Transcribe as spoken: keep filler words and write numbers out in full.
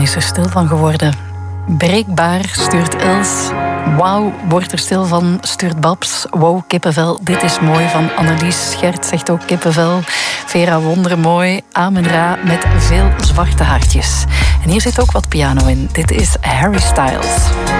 is er stil van geworden. Breekbaar, stuurt Els. Wauw, wordt er stil van, stuurt Babs. Wow, kippenvel, dit is mooi van Annelies. Gert zegt ook kippenvel. Vera Wondermooi. Amen Ra met veel zwarte hartjes. En hier zit ook wat piano in. Dit is Harry Styles.